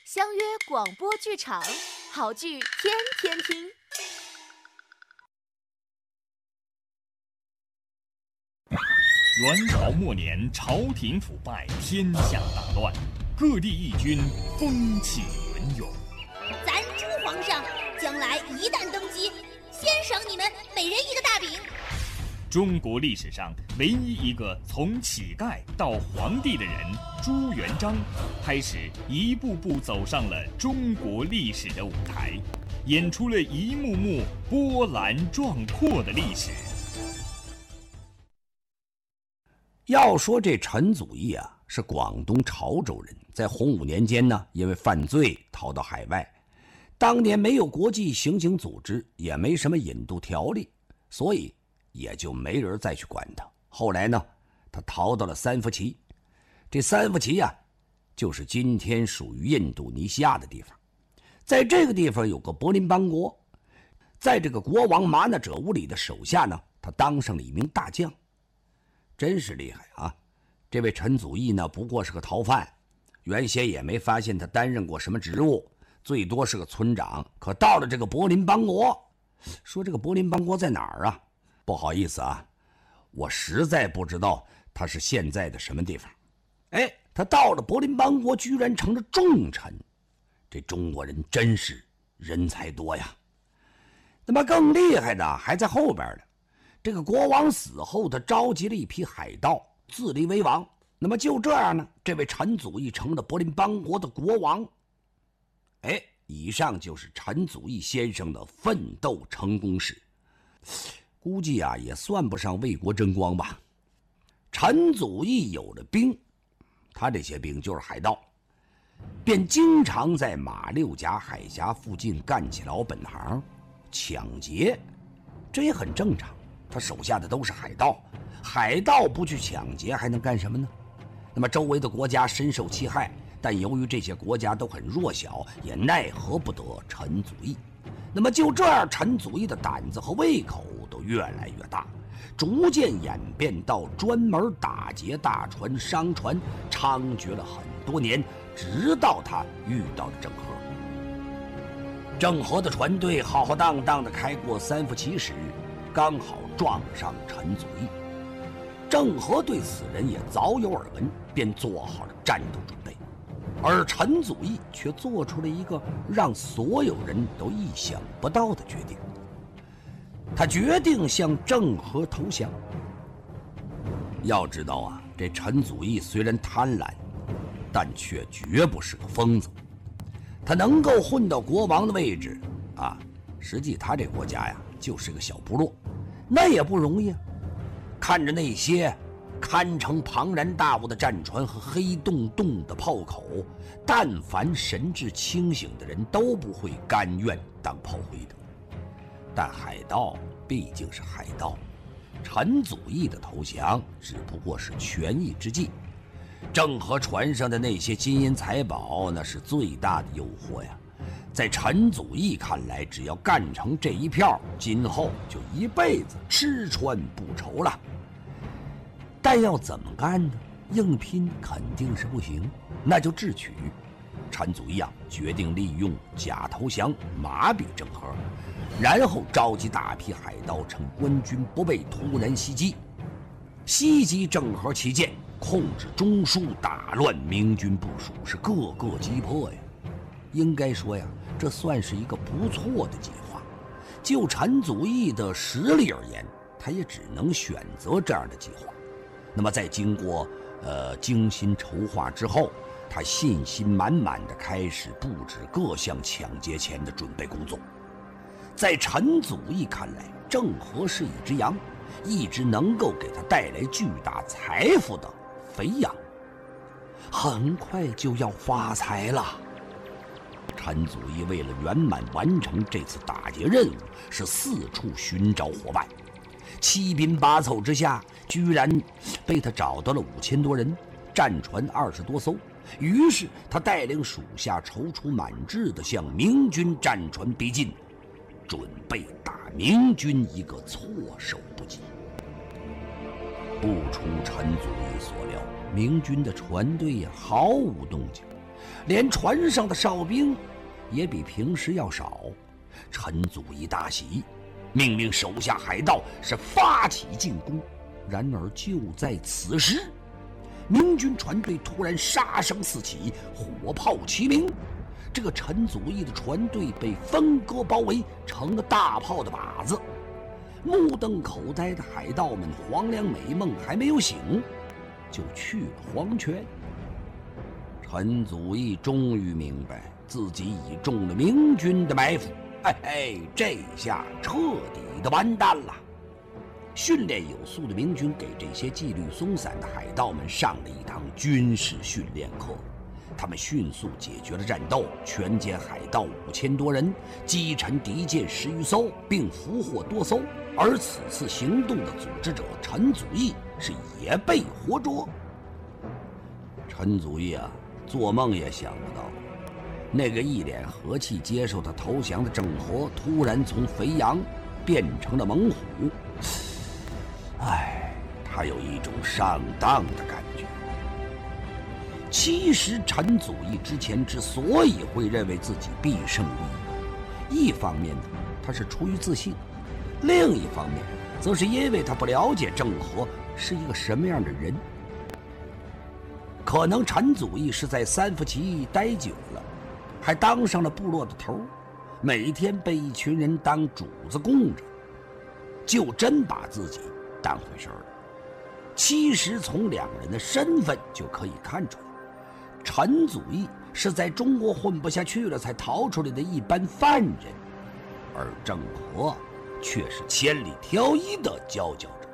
相约广播剧场，好剧天天听。 元朝末年，朝廷腐败，天下大乱，各地义军风起云涌。 咱朱皇上将来一旦登基，先赏你们每人一个大饼。 中国历史上唯一一个从乞丐到皇帝的人朱元璋，开始一步步走上了中国历史的舞台，演出了一幕幕波澜壮阔的历史。 要说这陈祖义啊，是广东潮州人，在洪武年间呢，因为犯罪逃到海外。当年没有国际刑警组织，也没什么引渡条例，所以也就没人再去管他。后来呢，他逃到了三福齐。这三福齐啊，就是今天属于印度尼西亚的地方。在这个地方有个柏林邦国，在这个国王马纳者乌里的手下呢，他当上了一名大将。真是厉害啊！这位陈祖义呢，不过是个逃犯，原先也没发现他担任过什么职务，最多是个村长。可到了这个柏林邦国，说这个柏林邦国在哪儿啊？不好意思啊，我实在不知道他是现在的什么地方。哎，他到了柏林邦国，居然成了重臣。这中国人真是人才多呀！那么更厉害的还在后边呢。这个国王死后，他召集了一批海盗，自立为王。那么就这样呢，这位陈祖义成了柏林邦国的国王。哎，以上就是陈祖义先生的奋斗成功史，估计啊也算不上为国争光吧。陈祖义有了兵，他这些兵就是海盗，便经常在马六甲海峡附近干起老本行，抢劫，这也很正常。他手下的都是海盗，海盗不去抢劫还能干什么呢？那么周围的国家深受其害，但由于这些国家都很弱小，也奈何不得陈祖义。那么就这样，陈祖义的胆子和胃口都越来越大，逐渐演变到专门打劫大船商船，猖獗了很多年，直到他遇到了郑和。郑和的船队浩浩荡荡地开过三福齐时，刚好撞上陈祖义。郑和对此人也早有耳闻，便做好了战斗准备。而陈祖义却做出了一个让所有人都意想不到的决定，他决定向郑和投降。要知道啊，这陈祖义虽然贪婪，但却绝不是个疯子。他能够混到国王的位置啊，实际他这国家呀就是个小部落，那也不容易啊。看着那些堪称庞然大物的战船和黑洞洞的炮口，但凡神志清醒的人都不会甘愿当炮灰的。但海盗毕竟是海盗，陈祖义的投降只不过是权宜之计。郑和船上的那些金银财宝，那是最大的诱惑呀。在陈祖义看来，只要干成这一票，今后就一辈子吃穿不愁了。但要怎么干呢？硬拼肯定是不行，那就智取。陈祖义啊，决定利用假投降麻痹郑和，然后召集大批海盗，趁官军不备突然袭击郑和旗舰，控制中枢，打乱明军部署，是各个击破呀。应该说呀，这算是一个不错的计划。就陈祖义的实力而言，他也只能选择这样的计划。那么在经过精心筹划之后，他信心满满地开始布置各项抢劫前的准备工作。在陈祖义看来，郑和是一只羊，一只能够给他带来巨大财富的肥羊，很快就要发财了。陈祖义为了圆满完成这次打劫任务，是四处寻找伙伴。七兵八凑之下，居然被他找到了5000多人，战船20多艘。于是他带领属下踌躇满志地向明军战船逼近，准备打明军一个措手不及。不出陈祖义所料，明军的船队毫无动静， 连船上的哨兵也比平时要少。陈祖义大喜，命令手下海盗是发起进攻。然而就在此时，明军船队突然杀声四起，火炮齐鸣。这个陈祖义的船队被分割包围，成了大炮的靶子。目瞪口呆的海盗们黄粱美梦还没有醒，就去了黄泉。陈祖义终于明白自己已中了明军的埋伏，这下彻底的完蛋了。训练有素的明军给这些纪律松散的海盗们上了一堂军事训练课。他们迅速解决了战斗，全歼海盗5000多人，击沉敌舰10余艘，并俘获多艘。而此次行动的组织者陈祖义是也被活捉。陈祖义啊，做梦也想不到，那个一脸和气接受他投降的郑和，突然从肥羊变成了猛虎。他有一种上当的感觉。其实陈祖义之前之所以会认为自己必胜无疑，一方面呢，他是出于自信；另一方面，则是因为他不了解郑和是一个什么样的人。可能陈祖义是在三福旗待久了，还当上了部落的头，每天被一群人当主子供着，就真把自己当回事了。其实从两人的身份就可以看出来，陈祖义是在中国混不下去了才逃出来的一般犯人，而郑和却是千里挑一的佼佼者。